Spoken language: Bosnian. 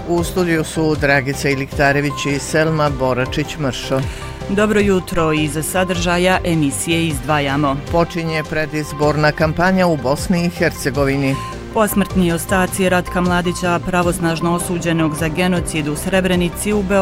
U studiju su Dragica Iliktarević i Selma Boračić-Mršo. Dobro jutro, iz sadržaja emisije izdvajamo. Počinje predizborna kampanja u Bosni i Hercegovini. Posmrtni ostaci Ratka Mladića, pravosnažno osuđenog za genocid u Srebrenici, u